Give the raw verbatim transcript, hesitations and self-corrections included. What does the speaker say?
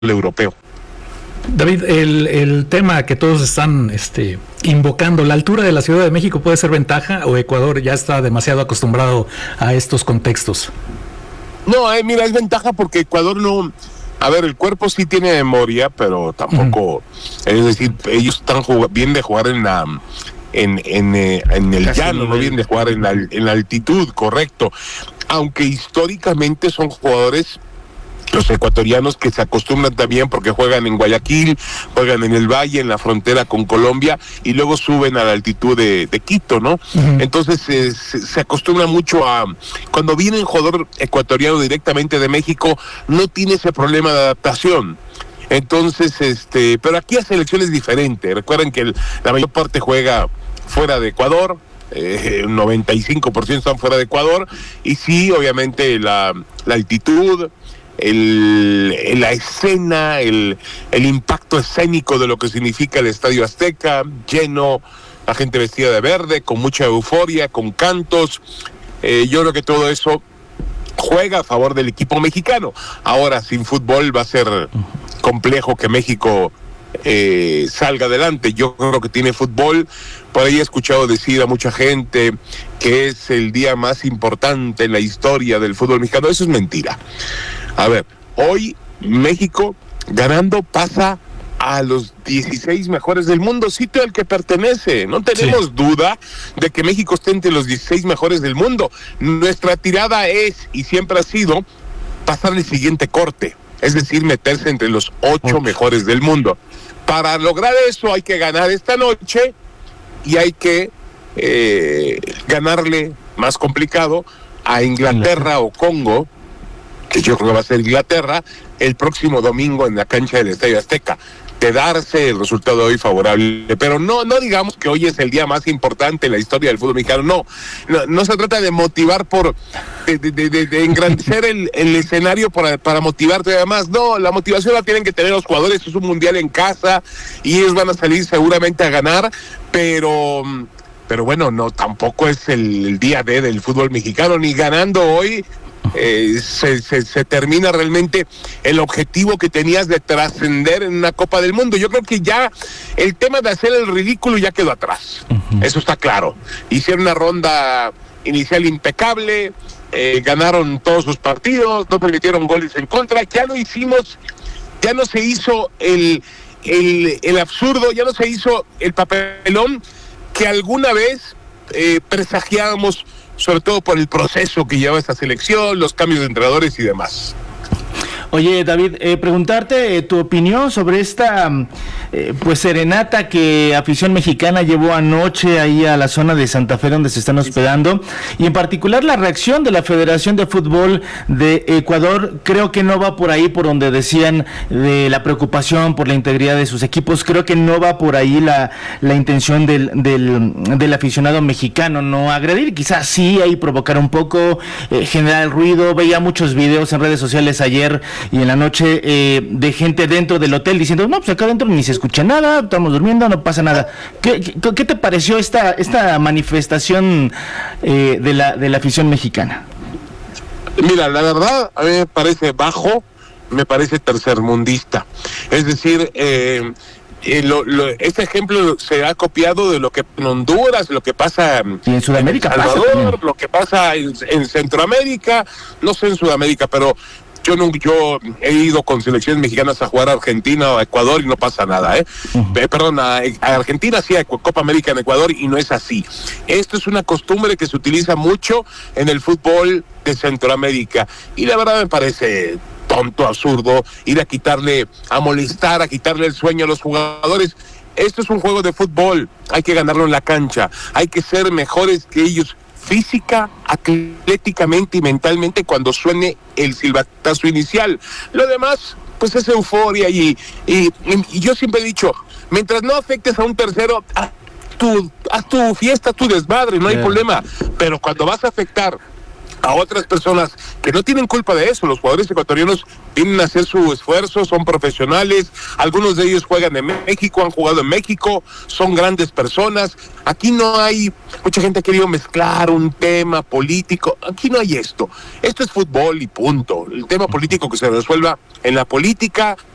europeo. David, el, el tema que todos están este, invocando, ¿la altura de la Ciudad de México puede ser ventaja o Ecuador ya está demasiado acostumbrado a estos contextos? No, eh, mira, es ventaja porque Ecuador no... A ver, el cuerpo sí tiene memoria, pero tampoco... Uh-huh. Es decir, ellos están jug- bien de jugar en la... En, en, eh, en el Casi llano, no bien de jugar en la, en la altitud, correcto. Aunque históricamente son jugadores... Los ecuatorianos que se acostumbran también porque juegan en Guayaquil, juegan en el Valle, en la frontera con Colombia, y luego suben a la altitud de, de Quito, ¿no? Uh-huh. Entonces eh, se, se acostumbra mucho a... Cuando viene un jugador ecuatoriano directamente de México, no tiene ese problema de adaptación. Entonces, este, pero aquí la selección es diferente. Recuerden que el, la mayor parte juega fuera de Ecuador, eh, noventa y cinco por ciento están fuera de Ecuador, y sí, obviamente la, la altitud... El, la escena, el, el impacto escénico de lo que significa el Estadio Azteca, lleno, la gente vestida de verde, con mucha euforia, con cantos. Eh, yo creo que todo eso juega a favor del equipo mexicano. Ahora, sin fútbol va a ser complejo que México eh, salga adelante. Yo creo que tiene fútbol. Por ahí he escuchado decir a mucha gente que es el día más importante en la historia del fútbol mexicano. Eso es mentira. A ver, hoy México ganando pasa a los dieciséis mejores del mundo, sitio al que pertenece. No tenemos sí. duda de que México esté entre los dieciséis mejores del mundo. Nuestra tirada es, y siempre ha sido, pasar el siguiente corte, es decir, meterse entre los ocho okay. mejores del mundo. Para lograr eso hay que ganar esta noche y hay que eh, ganarle, más complicado, a Inglaterra o Congo, que yo creo que va a ser Inglaterra, el próximo domingo en la cancha del Estadio Azteca. De darse el resultado de hoy favorable, pero no no digamos que hoy es el día más importante en la historia del fútbol mexicano, no, no, no se trata de motivar por, de, de, de, de engrandecer el, el escenario para, para motivarte además, no, la motivación la tienen que tener los jugadores, es un mundial en casa, y ellos van a salir seguramente a ganar, pero... Pero bueno, no, tampoco es el, el día D del fútbol mexicano, ni ganando hoy eh, se, se, se termina realmente el objetivo que tenías de trascender en una Copa del Mundo. Yo creo que ya el tema de hacer el ridículo ya quedó atrás, uh-huh. eso está claro. Hicieron una ronda inicial impecable, eh, ganaron todos sus partidos, no permitieron goles en contra, ya no hicimos, ya no se hizo el, el, el absurdo, ya no se hizo el papelón que alguna vez eh, presagiábamos, sobre todo por el proceso que lleva esta selección, los cambios de entrenadores y demás. Oye, David, eh, preguntarte eh, tu opinión sobre esta eh, pues serenata que Afición Mexicana llevó anoche ahí a la zona de Santa Fe donde se están hospedando, y en particular la reacción de la Federación de Fútbol de Ecuador. Creo que no va por ahí por donde decían de la preocupación por la integridad de sus equipos. Creo que no va por ahí la, la intención del, del, del aficionado mexicano, no agredir, quizás sí ahí provocar un poco, eh, generar el ruido. Veía muchos videos en redes sociales ayer y en la noche eh, de gente dentro del hotel diciendo, no, pues acá adentro ni se escucha nada, estamos durmiendo, no pasa nada. ¿Qué, qué, qué te pareció esta esta manifestación eh, de la de la afición mexicana? Mira, la verdad, a mí me parece bajo, me parece tercermundista. Es decir, eh, eh, lo, lo, este ejemplo se ha copiado de lo que en Honduras, lo que pasa y en Sudamérica, en El Salvador, lo que pasa en, en Centroamérica, no sé en Sudamérica, pero Yo no, yo he ido con selecciones mexicanas a jugar a Argentina o a Ecuador y no pasa nada, ¿eh? Uh-huh. eh perdón, a, a Argentina sí, a Copa América en Ecuador, y no es así. Esto es una costumbre que se utiliza mucho en el fútbol de Centroamérica, y la verdad me parece tonto, absurdo, ir a quitarle, a molestar, a quitarle el sueño a los jugadores. Esto es un juego de fútbol, hay que ganarlo en la cancha, hay que ser mejores que ellos, física, atléticamente y mentalmente, cuando suene el silbatazo inicial. Lo demás, pues es euforia, y, y, y yo siempre he dicho, mientras no afectes a un tercero, haz tu, haz tu fiesta, tu desmadre, no hay yeah. problema, pero cuando vas a afectar a otras personas que no tienen culpa de eso, los jugadores ecuatorianos vienen a hacer su esfuerzo, son profesionales, algunos de ellos juegan en México, han jugado en México, son grandes personas. Aquí no hay, mucha gente ha querido mezclar un tema político, aquí no hay esto, esto es fútbol y punto. El tema político que se resuelva en la política,